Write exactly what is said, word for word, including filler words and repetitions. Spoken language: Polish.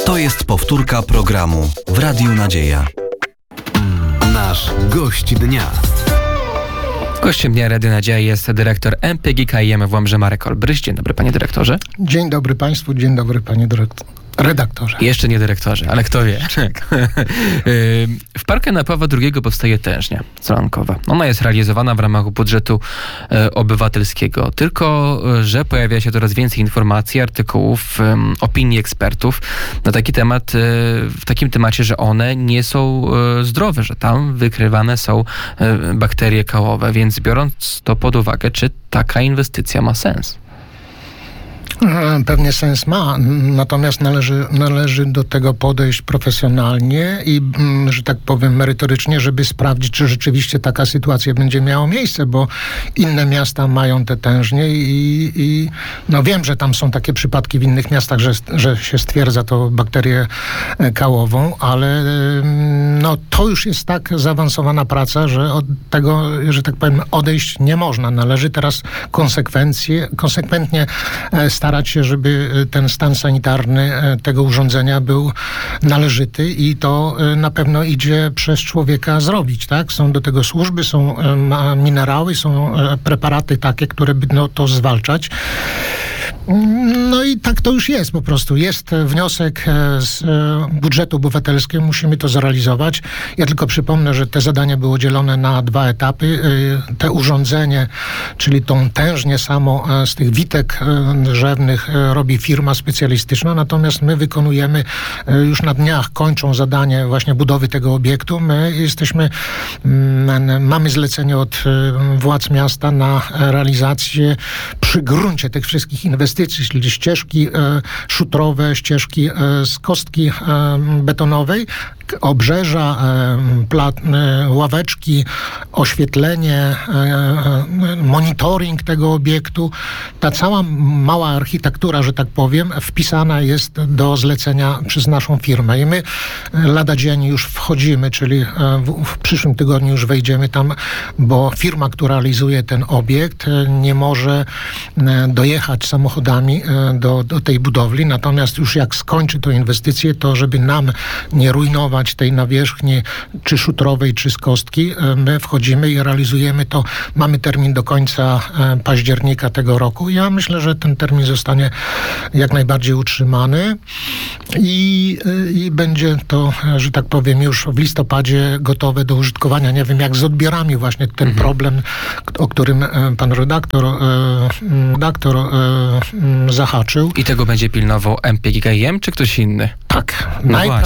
To jest powtórka programu w Radiu Nadzieja. Nasz gość dnia. Gościem dnia Radia Nadzieja jest dyrektor M P G K I M w Łomży Marek Olbryś. Dzień dobry, panie dyrektorze. Dzień dobry państwu, dzień dobry panie dyrektor. redaktorze. Jeszcze nie dyrektorze, ale kto wie. W Parku Pawła drugiego powstaje tężnia solankowa. Ona jest realizowana w ramach budżetu obywatelskiego. Tylko że pojawia się coraz więcej informacji, artykułów, opinii ekspertów na taki temat, w takim temacie, że one nie są zdrowe, że tam wykrywane są bakterie kałowe. Więc biorąc to pod uwagę, czy taka inwestycja ma sens? Pewnie sens ma, natomiast należy, należy do tego podejść profesjonalnie i, że tak powiem, merytorycznie, żeby sprawdzić, czy rzeczywiście taka sytuacja będzie miała miejsce, bo inne miasta mają te tężnie i, i no wiem, że tam są takie przypadki w innych miastach, że, że się stwierdza to bakterię kałową, ale no, to już jest tak zaawansowana praca, że od tego, że tak powiem, odejść nie można. Należy teraz konsekwencje, konsekwentnie starać się, żeby ten stan sanitarny tego urządzenia był należyty i to na pewno idzie przez człowieka zrobić, tak? Są do tego służby, są minerały, są preparaty takie, które będą to zwalczać. No i tak to już jest po prostu. Jest wniosek z budżetu obywatelskiego, musimy to zrealizować. Ja tylko przypomnę, że te zadania były dzielone na dwa etapy. Te urządzenie, czyli tą tężnię samo z tych witek drzewnych robi firma specjalistyczna, natomiast my wykonujemy, już na dniach kończą zadanie właśnie budowy tego obiektu. My jesteśmy, mamy zlecenie od władz miasta na realizację przy gruncie tych wszystkich inwestycji, czyli ścieżki e, szutrowe, ścieżki e, z kostki e, betonowej, obrzeża, e, plat, e, ławeczki, oświetlenie, e, monitoring tego obiektu. Ta cała mała architektura, że tak powiem, wpisana jest do zlecenia przez naszą firmę. I my lada dzień już wchodzimy, czyli e, w, w przyszłym tygodniu już wejdziemy tam, bo firma, która realizuje ten obiekt, e, nie może e, dojechać samochodami e, do, do tej budowli. Natomiast już jak skończy tę inwestycję, to żeby nam nie rujnować tej nawierzchni, czy szutrowej, czy z kostki, my wchodzimy i realizujemy to. Mamy termin do końca października tego roku. Ja myślę, że ten termin zostanie jak najbardziej utrzymany i, i będzie to, że tak powiem, już w listopadzie gotowe do użytkowania. Nie wiem, jak z odbiorami właśnie ten mhm. problem, o którym pan redaktor, redaktor zahaczył. I tego będzie pilnował M P G K I M, czy ktoś inny? Tak. No Najpierw